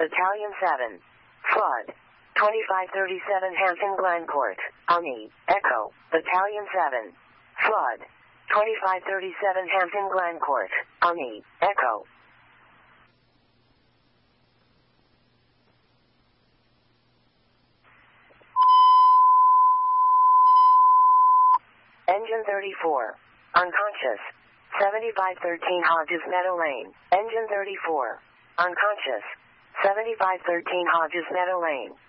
Battalion 7. Flood. 2537 Hampton Glencourt. Ani. Echo. Battalion 7. Flood. 2537 Hampton Glencourt. Ani. Echo. Engine 34. Unconscious. 7513 Hodges Meadow Lane. Engine 34. Unconscious. 7513 Hodges Meadow Lane.